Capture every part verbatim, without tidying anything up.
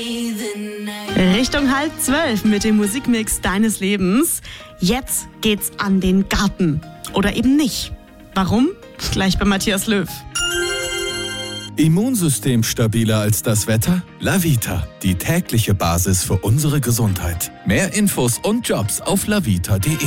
Richtung halb zwölf mit dem Musikmix deines Lebens. Jetzt geht's an den Garten. Oder eben nicht. Warum? Gleich bei Matthias Löw. Immunsystem stabiler als das Wetter? Lavita, die tägliche Basis für unsere Gesundheit. Mehr Infos und Jobs auf lavita punkt de.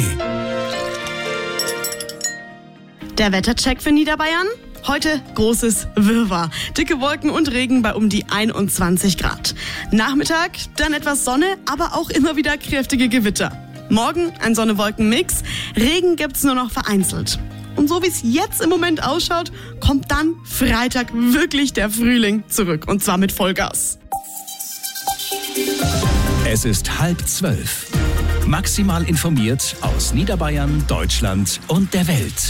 Der Wettercheck für Niederbayern? Heute großes Wirrwarr. Dicke Wolken und Regen bei um die einundzwanzig Grad. Nachmittag dann etwas Sonne, aber auch immer wieder kräftige Gewitter. Morgen ein Sonne-Wolken-Mix. Regen gibt's nur noch vereinzelt. Und so wie es jetzt im Moment ausschaut, kommt dann Freitag wirklich der Frühling zurück. Und zwar mit Vollgas. Es ist halb zwölf. Maximal informiert aus Niederbayern, Deutschland und der Welt.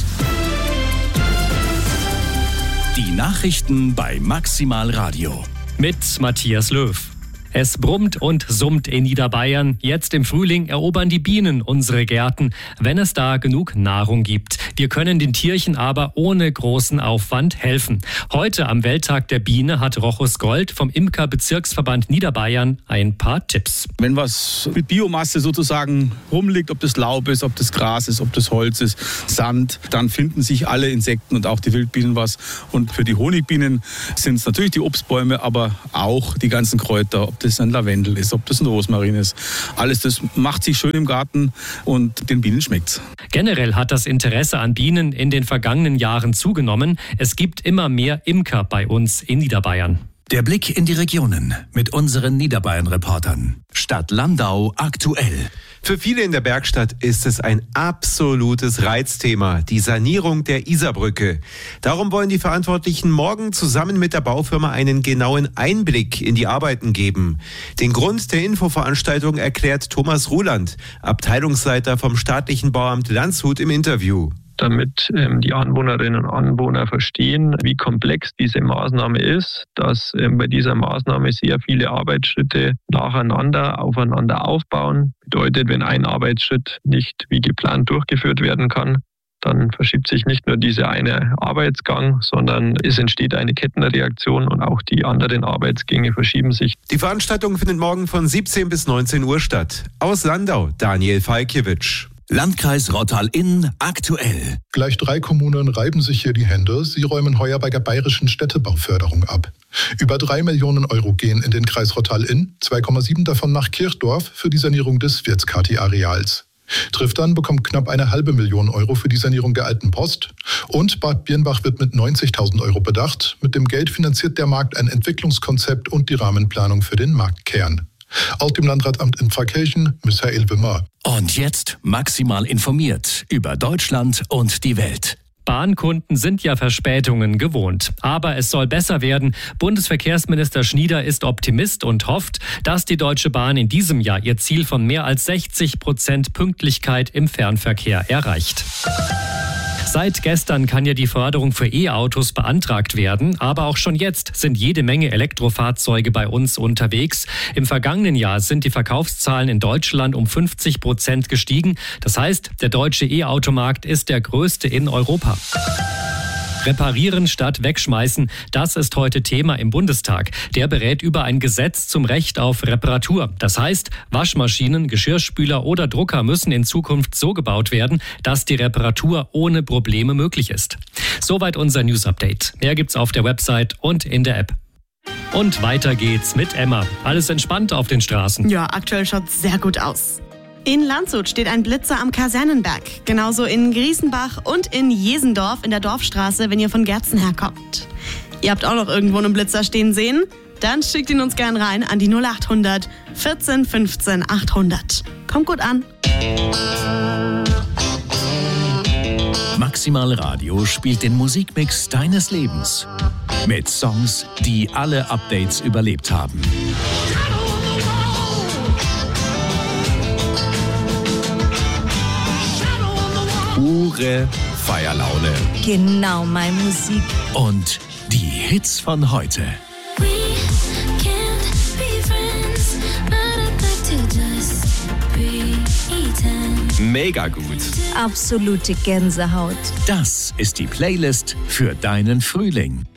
Die Nachrichten bei Maximal Radio. Mit Matthias Löw. Es brummt und summt in Niederbayern. Jetzt im Frühling erobern die Bienen unsere Gärten, wenn es da genug Nahrung gibt. Wir können den Tierchen aber ohne großen Aufwand helfen. Heute am Welttag der Biene hat Rochus Gold vom Imker-Bezirksverband Niederbayern ein paar Tipps. Wenn was mit Biomasse sozusagen rumliegt, ob das Laub ist, ob das Gras ist, ob das Holz ist, Sand, dann finden sich alle Insekten und auch die Wildbienen was. Und für die Honigbienen sind es natürlich die Obstbäume, aber auch die ganzen Kräuter, ob das ein Lavendel ist, ob das ein Rosmarin ist. Alles das macht sich schön im Garten und den Bienen schmeckt's. Generell hat das Interesse an Bienen in den vergangenen Jahren zugenommen. Es gibt immer mehr Imker bei uns in Niederbayern. Der Blick in die Regionen mit unseren Niederbayern-Reportern. Stadt Landau aktuell. Für viele in der Bergstadt ist es ein absolutes Reizthema, die Sanierung der Isarbrücke. Darum wollen die Verantwortlichen morgen zusammen mit der Baufirma einen genauen Einblick in die Arbeiten geben. Den Grund der Infoveranstaltung erklärt Thomas Ruland, Abteilungsleiter vom staatlichen Bauamt Landshut im Interview. Damit ähm, die Anwohnerinnen und Anwohner verstehen, wie komplex diese Maßnahme ist, dass ähm, bei dieser Maßnahme sehr viele Arbeitsschritte nacheinander aufeinander aufbauen. Bedeutet, wenn ein Arbeitsschritt nicht wie geplant durchgeführt werden kann, dann verschiebt sich nicht nur dieser eine Arbeitsgang, sondern es entsteht eine Kettenreaktion und auch die anderen Arbeitsgänge verschieben sich. Die Veranstaltung findet morgen von siebzehn bis neunzehn Uhr statt. Aus Landau, Daniel Falkiewicz. Landkreis Rottal-Inn aktuell. Gleich drei Kommunen reiben sich hier die Hände. Sie räumen heuer bei der bayerischen Städtebauförderung ab. Über drei Millionen Euro gehen in den Kreis Rottal-Inn, zwei Komma sieben davon nach Kirchdorf für die Sanierung des Wirtskati-Areals. Triftern bekommt knapp eine halbe Million Euro für die Sanierung der Alten Post. Und Bad Birnbach wird mit neunzigtausend Euro bedacht. Mit dem Geld finanziert der Markt ein Entwicklungskonzept und die Rahmenplanung für den Marktkern. Aus dem Landratamt in Pfarrkirchen, Michael Wimmer. Und jetzt maximal informiert über Deutschland und die Welt. Bahnkunden sind ja Verspätungen gewohnt. Aber es soll besser werden. Bundesverkehrsminister Schnieder ist Optimist und hofft, dass die Deutsche Bahn in diesem Jahr ihr Ziel von mehr als sechzig Prozent Pünktlichkeit im Fernverkehr erreicht. Seit gestern kann ja die Förderung für E-Autos beantragt werden, aber auch schon jetzt sind jede Menge Elektrofahrzeuge bei uns unterwegs. Im vergangenen Jahr sind die Verkaufszahlen in Deutschland um fünfzig Prozent gestiegen. Das heißt, der deutsche E-Automarkt ist der größte in Europa. Reparieren statt wegschmeißen, das ist heute Thema im Bundestag. Der berät über ein Gesetz zum Recht auf Reparatur. Das heißt, Waschmaschinen, Geschirrspüler oder Drucker müssen in Zukunft so gebaut werden, dass die Reparatur ohne Probleme möglich ist. Soweit unser News-Update. Mehr gibt's auf der Website und in der App. Und weiter geht's mit Emma. Alles entspannt auf den Straßen. Ja, aktuell schaut's sehr gut aus. In Landshut steht ein Blitzer am Kasernenberg. Genauso in Griesenbach und in Jesendorf in der Dorfstraße, wenn ihr von Gerzen herkommt. Ihr habt auch noch irgendwo einen Blitzer stehen sehen? Dann schickt ihn uns gern rein an die null acht hundert vierzehn fünfzehn achthundert. Kommt gut an. Maximal Radio spielt den Musikmix deines Lebens. Mit Songs, die alle Updates überlebt haben. Pure Feierlaune. Genau, meine Musik. Und die Hits von heute. Mega gut. Absolute Gänsehaut. Das ist die Playlist für deinen Frühling.